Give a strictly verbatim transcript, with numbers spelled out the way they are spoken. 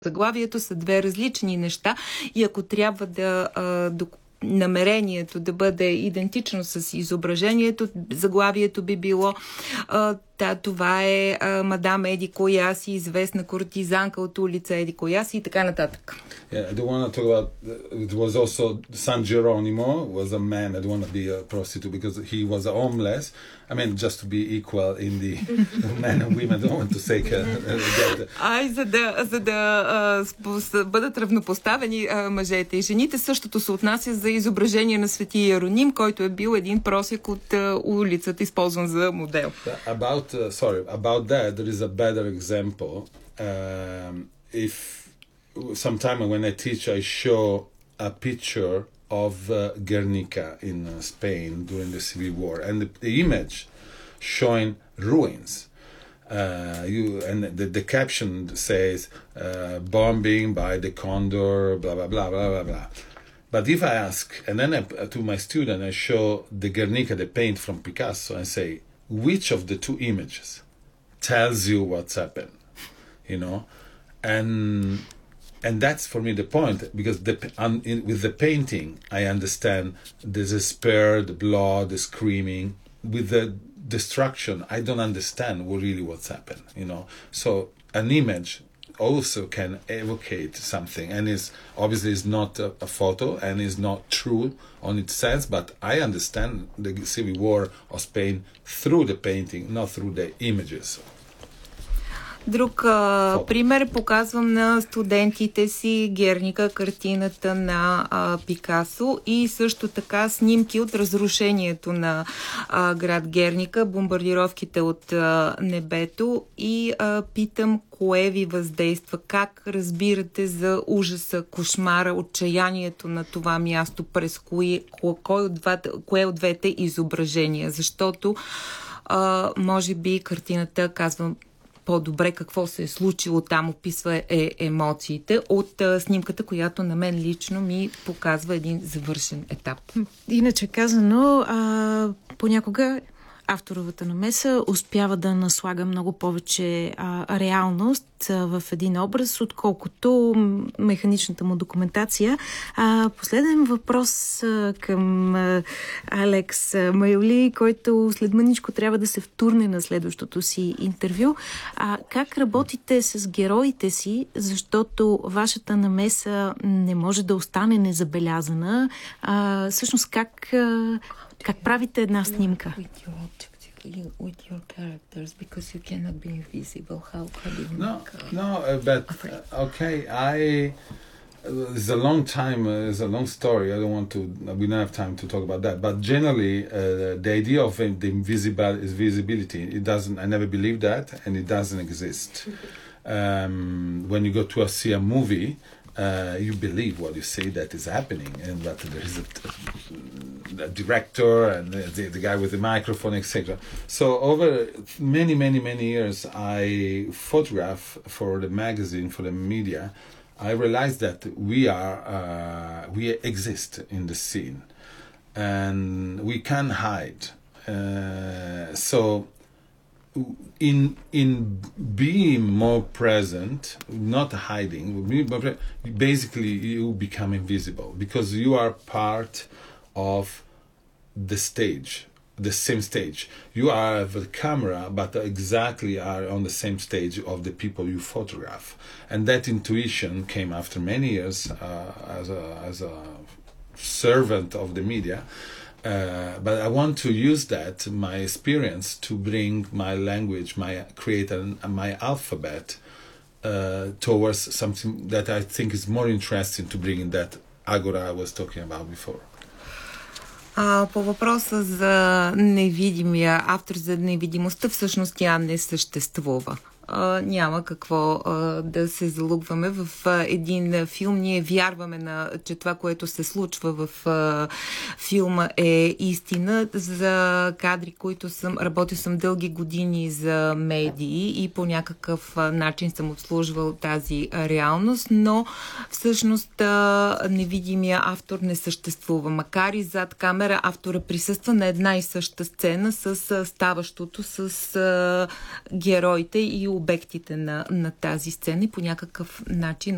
Заглавието са две различни неща и ако трябва да, да намерението да бъде идентично с изображението, заглавието би било да, това е мадам Еди Кояси, известна кортизанка от улица Еди Кояси и така нататък. Yeah, I don't want to talk about, it was also San Geronimo was a man that wanted to be a prostitute because he was a homeless. I mean, just to be equal in the men and women. I don't want to say uh, Ай, за да, за да а, бъдат равнопоставени а, мъжете и жените, същото се отнася за изображение на Свети Иероним, който е бил един просек от а, улицата, използван за модел. About, uh, sorry, about that, there is a better example. Um, if sometime when I teach, I show a picture of uh, Guernica in uh, Spain during the Civil War, and the, the image showing ruins. Uh, you and the, the caption says uh, bombing by the Condor, blah blah blah blah blah blah. But if I ask, and then I, to my student, I show the Guernica, the paint from Picasso, and say, which of the two images tells you what's happened, you know, and. And that's for me the point, because the, um, in, with the painting, I understand the despair, the blood, the screaming. With the destruction, I don't understand really what's happened, you know. So an image also can evocate something, and is obviously is not a, a photo and is not true on its sense, but I understand the Civil War of Spain through the painting, not through the images. Друг а, пример показвам на студентите си Герника, картината на а, Пикасо и също така снимки от разрушението на а, град Герника, бомбардировките от а, небето и а, питам кое ви въздейства, как разбирате за ужаса, кошмара, отчаянието на това място, през кое, кое, от, двата, кое от двете изображения, защото а, може би картината казва по-добре какво се е случило там, описва е емоциите от а, снимката, която на мен лично ми показва един завършен етап. Иначе казано, а, понякога авторовата намеса успява да наслага много повече а, реалност а, в един образ, отколкото механичната му документация. А, последен въпрос а, към а, Алекс Майоли, който след мъничко трябва да се втурне на следващото си интервю. А, как работите с героите си, защото вашата намеса не може да остане незабелязана? А, всъщност как... А, Как правите една снимка? With your object, with your characters, because you cannot be invisible. How can you No, make, uh, no, uh, but uh, okay, I. Uh, it's a long time. Uh, it's a long story. I don't want to. We don't have time to talk about that. But generally, uh, the idea of uh, the invisible is visibility. It doesn't. I never believed that, and it doesn't exist. Um, when you go to uh, see a movie. Uh, you believe what you say that is happening, and that there is a, a director and the, the guy with the microphone, et cetera. So over many, many, many years, I photograph for the magazine, for the media. I realized that we are, uh, we exist in the scene, and we can hide. Uh, so. In in being more present, not hiding, basically you become invisible because you are part of the stage, the same stage. You are the camera, but exactly are on the same stage of the people you photograph. And that intuition came after many years uh, as a as a servant of the media. Uh, but I want to use that, my experience, to bring my language, my create a, my alphabet uh, towards something that I think is more interesting to bring in that agora I was talking about before. А, по въпроса за невидимия, автор за невидимостта, всъщност тя не съществува. Uh, няма какво uh, да се залъгваме в uh, един филм. Ние вярваме, на, че това, което се случва в uh, филма е истина. За кадри, които съм, работил съм дълги години за медии и по някакъв uh, начин съм обслужвал тази uh, реалност, но всъщност uh, невидимия автор не съществува. Макар и зад камера автора присъства на една и съща сцена с uh, ставащото, с uh, героите и обектите на, на тази сцена и по някакъв начин